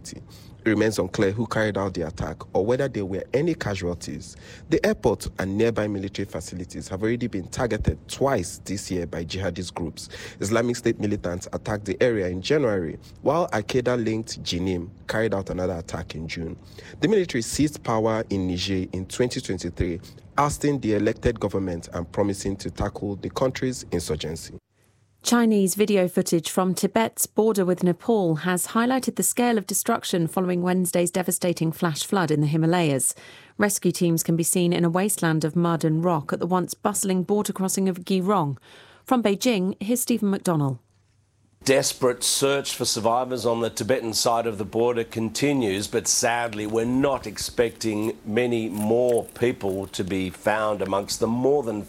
facility. It remains unclear who carried out the attack or whether there were any casualties. The airport and nearby military facilities have already been targeted twice this year by jihadist groups. Islamic State militants attacked the area in January, while Al-Qaeda-linked Jinim carried out another attack in June. The military seized power in Niger in 2023, ousting the elected government and promising to tackle the country's insurgency. Chinese video footage from Tibet's border with Nepal has highlighted the scale of destruction following Wednesday's devastating flash flood in the Himalayas. Rescue teams can be seen in a wasteland of mud and rock at the once bustling border crossing of Girong. From Beijing, here's Stephen McDonnell. Desperate search for survivors on the Tibetan side of the border continues, but sadly we're not expecting many more people to be found amongst the more than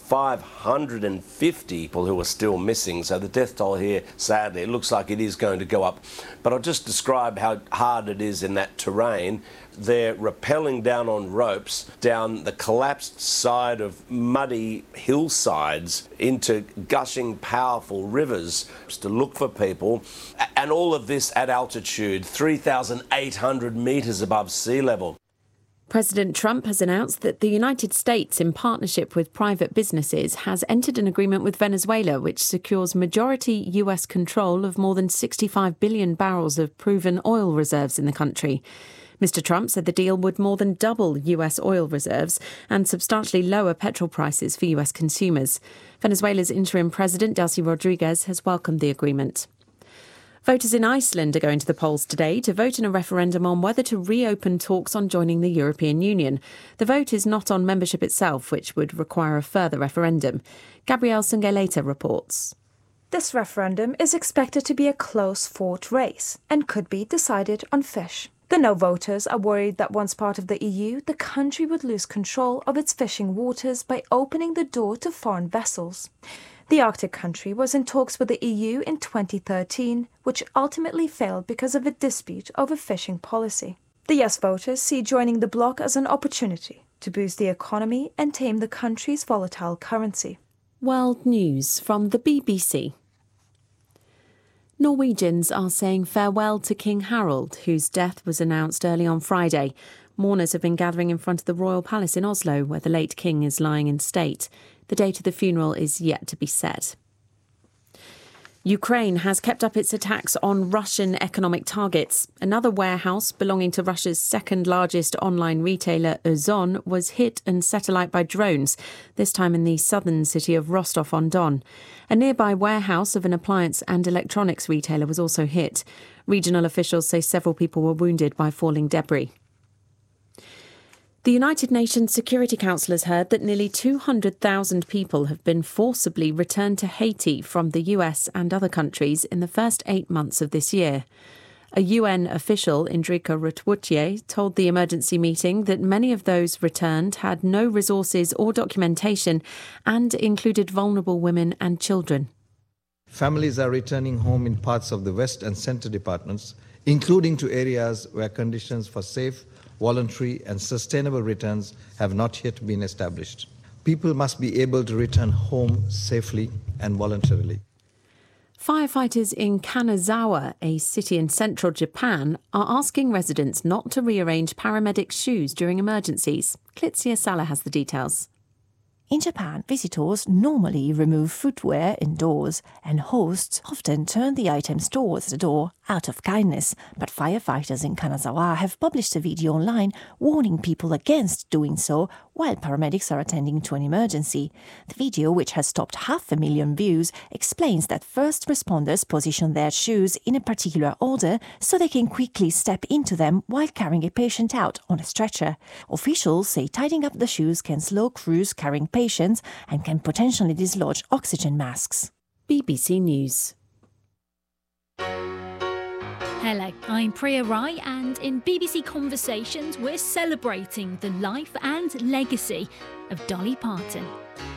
550 people who are still missing. So the death toll here, sadly, it looks like it is going to go up. But I'll just describe how hard it is in that terrain. They're rappelling down on ropes down the collapsed side of muddy hillsides into gushing powerful rivers to look for people, and all of this at altitude 3,800 metres above sea level. President Trump has announced that the United States, in partnership with private businesses, has entered an agreement with Venezuela which secures majority US control of more than 65 billion barrels of proven oil reserves in the country. Mr. Trump said the deal would more than double US oil reserves and substantially lower petrol prices for US consumers. Venezuela's interim president, Delcy Rodriguez, has welcomed the agreement. Voters in Iceland are going to the polls today to vote in a referendum on whether to reopen talks on joining the European Union. The vote is not on membership itself, which would require a further referendum. Gabrielle Sungeleta reports. This referendum is expected to be a close-fought race and could be decided on fish. The no voters are worried that once part of the EU, the country would lose control of its fishing waters by opening the door to foreign vessels. The Arctic country was in talks with the EU in 2013, which ultimately failed because of a dispute over fishing policy. The yes voters see joining the bloc as an opportunity to boost the economy and tame the country's volatile currency. World News from the BBC. Norwegians are saying farewell to King Harald, whose death was announced early on Friday. Mourners have been gathering in front of the Royal Palace in Oslo, where the late king is lying in state. The date of the funeral is yet to be set. Ukraine has kept up its attacks on Russian economic targets. Another warehouse belonging to Russia's second largest online retailer, Ozon, was hit and set alight by drones, this time in the southern city of Rostov-on-Don. A nearby warehouse of an appliance and electronics retailer was also hit. Regional officials say several people were wounded by falling debris. The United Nations Security Council has heard that nearly 200,000 people have been forcibly returned to Haiti from the US and other countries in the first 8 months of this year. A UN official, Indrika Rutwutye, told the emergency meeting that many of those returned had no resources or documentation and included vulnerable women and children. Families are returning home in parts of the West and Centre departments, including to areas where conditions for safe, voluntary and sustainable returns have not yet been established. People must be able to return home safely and voluntarily. Firefighters in Kanazawa, a city in central Japan, are asking residents not to rearrange paramedic shoes during emergencies. Klitsia Salah has the details. In Japan, visitors normally remove footwear indoors, and hosts often turn the items towards the door out of kindness. But firefighters in Kanazawa have published a video online warning people against doing so while paramedics are attending to an emergency. The video, which has topped 500,000 views, explains that first responders position their shoes in a particular order so they can quickly step into them while carrying a patient out on a stretcher. Officials say tidying up the shoes can slow crews carrying patients and can potentially dislodge oxygen masks. BBC News. Hello, I'm Priya Rai, and in BBC Conversations we're celebrating the life and legacy of Dolly Parton.